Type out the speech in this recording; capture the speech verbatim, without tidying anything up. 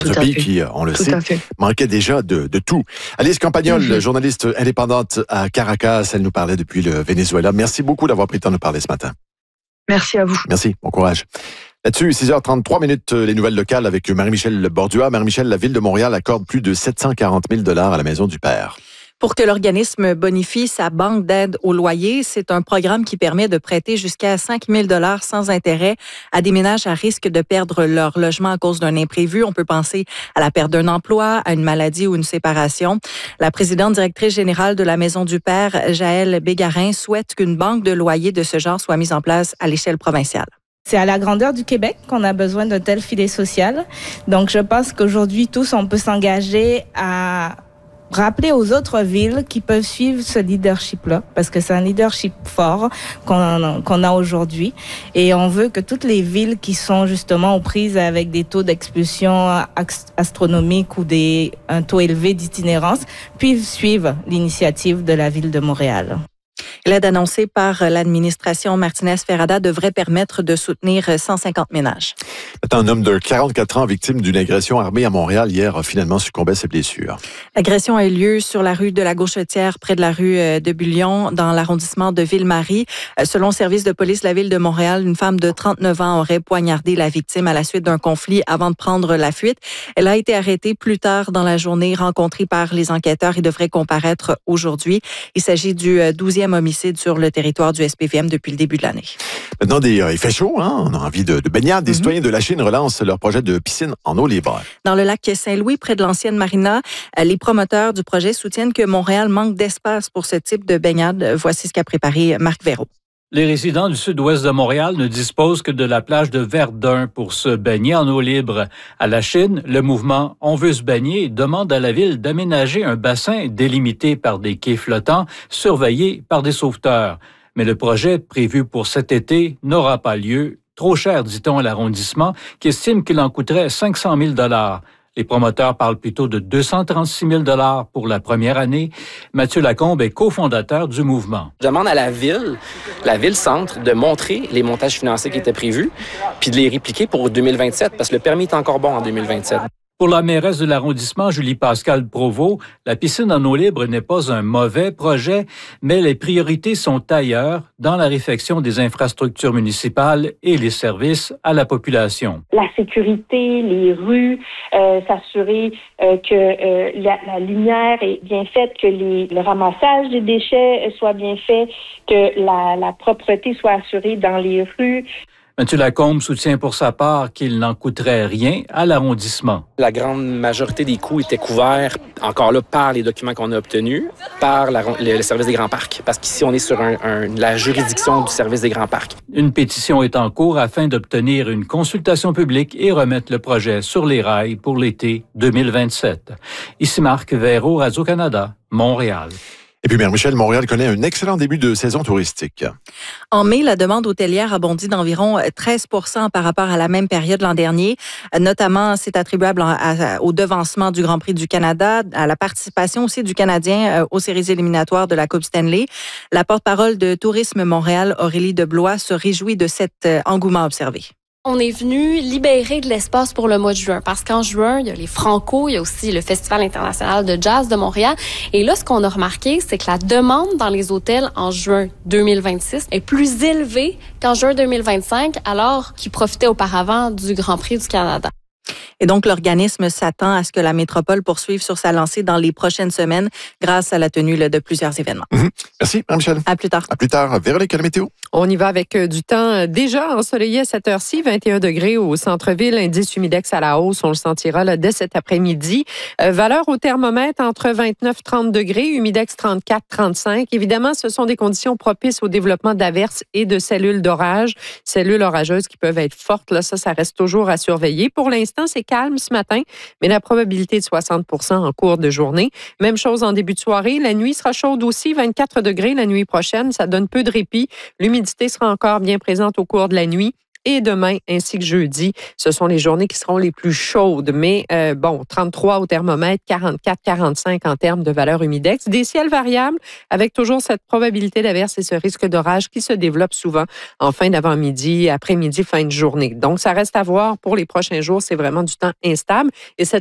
Un pays qui, on le sait, manquait déjà de, de tout. Alice Campagnol, mm-hmm. journaliste indépendante à Caracas, elle nous parlait depuis le Venezuela. Merci beaucoup d'avoir pris le temps de nous parler ce matin. Merci à vous. Merci, bon courage. Là-dessus, six heures trente-trois minutes, les nouvelles locales avec Marie-Michel Bordua. Marie-Michel, la Ville de Montréal accorde plus de sept cent quarante mille dollars à la Maison du Père. Pour que l'organisme bonifie sa banque d'aide au loyer, c'est un programme qui permet de prêter jusqu'à cinq mille dollars sans intérêt à des ménages à risque de perdre leur logement à cause d'un imprévu. On peut penser à la perte d'un emploi, à une maladie ou une séparation. La présidente directrice générale de la Maison du Père, Jaëlle Bégarin, souhaite qu'une banque de loyer de ce genre soit mise en place à l'échelle provinciale. C'est à la grandeur du Québec qu'on a besoin d'un tel filet social. Donc, je pense qu'aujourd'hui, tous, on peut s'engager à rappeler aux autres villes qui peuvent suivre ce leadership-là, parce que c'est un leadership fort qu'on, qu'on a aujourd'hui. Et on veut que toutes les villes qui sont justement aux prises avec des taux d'expulsion astronomiques ou des, un taux élevé d'itinérance puissent suivre l'initiative de la Ville de Montréal. L'aide annoncée par l'administration Martinez-Ferrada devrait permettre de soutenir cent cinquante ménages. Un homme de quarante-quatre ans victime d'une agression armée à Montréal hier a finalement succombé à ses blessures. L'agression a eu lieu sur la rue de la Gauchetière, près de la rue de Bullion, dans l'arrondissement de Ville-Marie. Selon le service de police de la Ville de Montréal, une femme de trente-neuf ans aurait poignardé la victime à la suite d'un conflit avant de prendre la fuite. Elle a été arrêtée plus tard dans la journée, rencontrée par les enquêteurs et devrait comparaître aujourd'hui. Il s'agit du douzième homicide sur le territoire du S P V M depuis le début de l'année. Maintenant, des, euh, il fait chaud, hein? On a envie de, de baignade. Des mm-hmm. citoyens de la Chine relancent leur projet de piscine en eau libre. Dans le lac Saint-Louis, près de l'ancienne marina, les promoteurs du projet soutiennent que Montréal manque d'espace pour ce type de baignade. Voici ce qu'a préparé Marc Véraud. Les résidents du sud-ouest de Montréal ne disposent que de la plage de Verdun pour se baigner en eau libre. À la Chine, le mouvement « On veut se baigner » demande à la ville d'aménager un bassin délimité par des quais flottants, surveillés par des sauveteurs. Mais le projet prévu pour cet été n'aura pas lieu. Trop cher, dit-on à l'arrondissement, qui estime qu'il en coûterait cinq cent mille dollars. Les promoteurs parlent plutôt de deux cent trente-six mille dollars pour la première année. Mathieu Lacombe est cofondateur du mouvement. Je demande à la ville, la ville-centre, de montrer les montages financiers qui étaient prévus, puis de les répliquer pour deux mille vingt-sept, parce que le permis est encore bon en deux mille vingt-sept. Pour la mairesse de l'arrondissement, Julie-Pascale Provost, la piscine en eau libre n'est pas un mauvais projet, mais les priorités sont ailleurs, dans la réfection des infrastructures municipales et les services à la population. La sécurité, les rues, euh, s'assurer euh, que euh, la, la lumière est bien faite, que les, le ramassage des déchets soit bien fait, que la, la propreté soit assurée dans les rues. Mathieu Lacombe soutient pour sa part qu'il n'en coûterait rien à l'arrondissement. La grande majorité des coûts étaient couverts, encore là, par les documents qu'on a obtenus, par la, le, le service des grands parcs. Parce qu'ici, on est sur un, un, la juridiction du service des grands parcs. Une pétition est en cours afin d'obtenir une consultation publique et remettre le projet sur les rails pour l'été deux mille vingt-sept. Ici Marc Véraud, Radio-Canada, Montréal. Et puis, Mère Michel, Montréal connaît un excellent début de saison touristique. En mai, la demande hôtelière a bondi d'environ treize pour cent par rapport à la même période l'an dernier. Notamment, c'est attribuable à, à, au devancement du Grand Prix du Canada, à la participation aussi du Canadien aux séries éliminatoires de la Coupe Stanley. La porte-parole de Tourisme Montréal, Aurélie Deblois, se réjouit de cet engouement observé. On est venu libérer de l'espace pour le mois de juin parce qu'en juin, il y a les Franco, il y a aussi le Festival international de jazz de Montréal. Et là, ce qu'on a remarqué, c'est que la demande dans les hôtels en juin deux mille vingt-six est plus élevée qu'en juin deux mille vingt-cinq, alors qu'ils profitaient auparavant du Grand Prix du Canada. Et donc, l'organisme s'attend à ce que la métropole poursuive sur sa lancée dans les prochaines semaines grâce à la tenue là, de plusieurs événements. Mmh. Merci, Marie-Michel. À plus tard. À plus tard. Véronique, la météo. On y va avec du temps déjà ensoleillé à cette heure-ci, vingt et un degrés au centre-ville, indice humidex à la hausse, on le sentira là, dès cet après-midi. Euh, valeur au thermomètre entre vingt-neuf et trente degrés, humidex trente-quatre à trente-cinq. Évidemment, ce sont des conditions propices au développement d'averses et de cellules d'orage, cellules orageuses qui peuvent être fortes. Là, ça, ça reste toujours à surveiller. Pour l'instant, c'est calme ce matin, mais la probabilité de soixante pour cent en cours de journée. Même chose en début de soirée. La nuit sera chaude aussi, vingt-quatre degrés la nuit prochaine. Ça donne peu de répit. L'humidité sera encore bien présente au cours de la nuit. et demain ainsi que jeudi. Ce sont les journées qui seront les plus chaudes. Mais euh, bon, trente-trois au thermomètre, quarante-quatre, quarante-cinq en termes de valeur humidex. Des ciels variables avec toujours cette probabilité d'averse et ce risque d'orage qui se développe souvent en fin d'avant-midi, après-midi, fin de journée. Donc, ça reste à voir pour les prochains jours. C'est vraiment du temps instable. Et cette